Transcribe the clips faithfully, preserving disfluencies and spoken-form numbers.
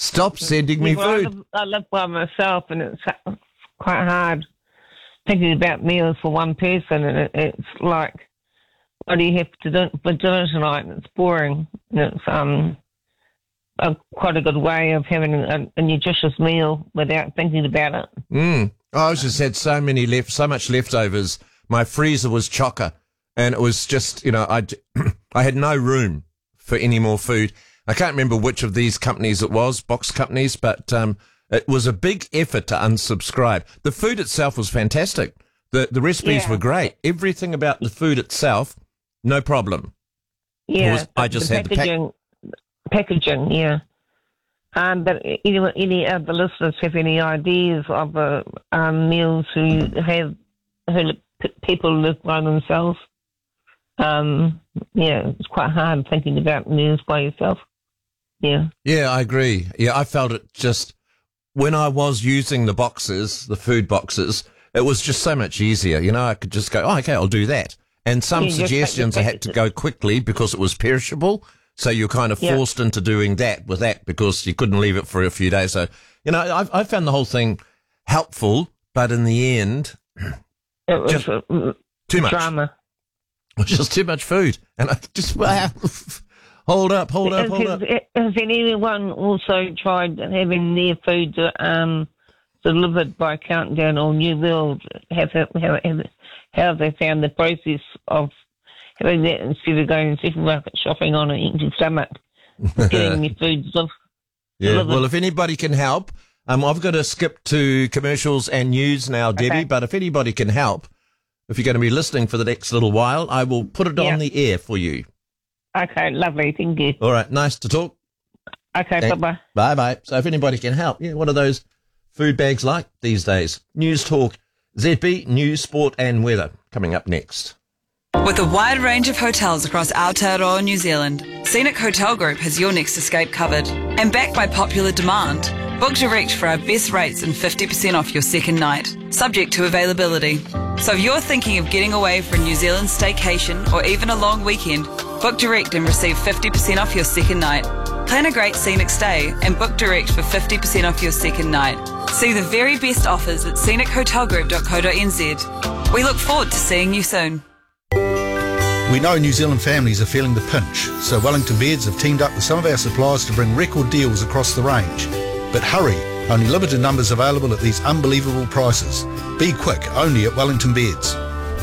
Stop sending me Yeah, well, I food. live, I live by myself, and it's quite hard thinking about meals for one person, and it, it's like, what do you have to do for dinner tonight? And it's boring. And it's um a, quite a good way of having a, a nutritious meal without thinking about it. Mm. I just had so many left, so much leftovers. My freezer was chocker, and it was just, you know, I I had no room for any more food. I can't remember which of these companies it was, box companies, but um. It was a big effort to unsubscribe. The food itself was fantastic. The the recipes Yeah. were great. Everything about the food itself, no problem. Yeah, was- I just the had the pack- packaging. Packaging, yeah. Um, but any any of the listeners have any ideas of uh, um, meals who have who p- people live by themselves? Um, yeah, it's quite hard thinking about meals by yourself. Yeah. Yeah, I agree. Yeah, I felt it just when I was using the boxes, the food boxes, it was just so much easier. You know, I could just go, oh, okay, I'll do that. And some Yeah, just take the suggestions I had to go quickly because it was perishable. So you're kind of Yeah. forced into doing that with that because you couldn't leave it for a few days. So, you know, I, I found the whole thing helpful, but in the end, It was Just uh, too much. drama. It was just too much food. And I just, wow, hold up, hold up, Has, hold up. has, has anyone also tried having their food um, delivered by Countdown or New World? Have, have, have, how have they found the process of having that instead of going supermarket shopping on an empty stomach, getting your food delivered? Yeah, well, if anybody can help, um, I've got to skip to commercials and news now, Debbie, Okay. but if anybody can help, if you're going to be listening for the next little while, I will put it Yeah. on the air for you. Okay, lovely, thank you. All right, nice to talk. Okay, Thank- bye-bye. Bye-bye. So if anybody can help, yeah, what are those food bags like these days? News Talk, Z B, news, sport and weather coming up next. With a wide range of hotels across Aotearoa, New Zealand, Scenic Hotel Group has your next escape covered. And backed by popular demand, book direct for our best rates and fifty percent off your second night, subject to availability. So if you're thinking of getting away for a New Zealand staycation or even a long weekend, book direct and receive fifty percent off your second night. Plan a great scenic stay and book direct for fifty percent off your second night. See the very best offers at scenic hotel group dot co dot n z. We look forward to seeing you soon. We know New Zealand families are feeling the pinch, so Wellington Beds have teamed up with some of our suppliers to bring record deals across the range. But hurry, only limited numbers available at these unbelievable prices. Be quick, only at Wellington Beds.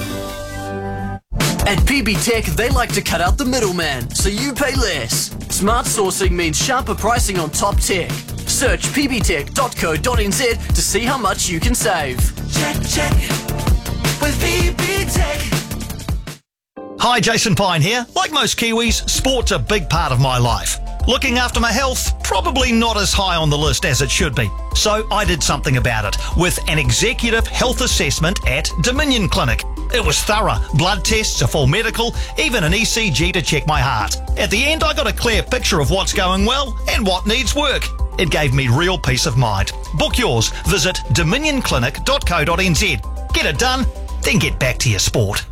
At P B Tech, they like to cut out the middleman, so you pay less. Smart sourcing means sharper pricing on top tech. Search p b tech dot co dot n z to see how much you can save. Check, check, with P B Tech. Hi, Jason Pine here. Like most Kiwis, sport's a big part of my life. Looking after my health, probably not as high on the list as it should be. So I did something about it with an executive health assessment at Dominion Clinic. It was thorough. Blood tests, a full medical, even an E C G to check my heart. At the end, I got a clear picture of what's going well and what needs work. It gave me real peace of mind. Book yours. Visit dominion clinic dot co dot n z. Get it done, then get back to your sport.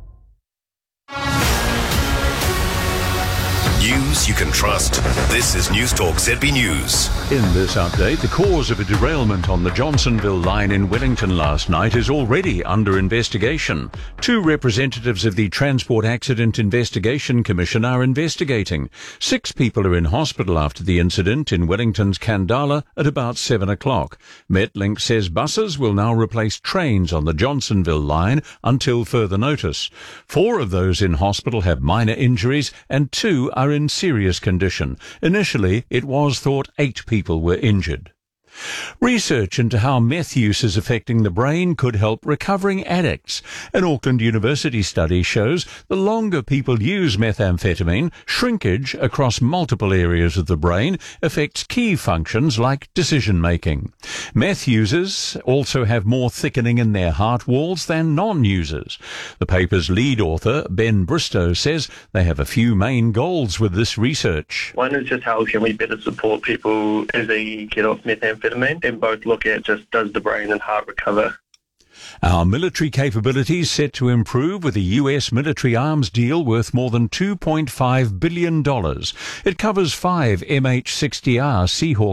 News you can trust. This is News Talk Z B News. In this update, the cause of a derailment on the Johnsonville line in Wellington last night is already under investigation. Two representatives of the Transport Accident Investigation Commission are investigating. Six people are in hospital after the incident in Wellington's Kandala at about seven o'clock. Metlink says buses will now replace trains on the Johnsonville line until further notice. Four of those in hospital have minor injuries and two are in serious condition. Initially, it was thought eight people were injured. Research into how meth use is affecting the brain could help recovering addicts. An Auckland University study shows the longer people use methamphetamine, shrinkage across multiple areas of the brain affects key functions like decision-making. Meth users also have more thickening in their heart walls than non-users. The paper's lead author, Ben Bristow, says they have a few main goals with this research. One is just how can we better support people as they get off methamphetamine, and both look at just does the brain and heart recover. Our military capabilities set to improve with a U S military arms deal worth more than two point five billion dollars. It covers five M H sixty R Seahawk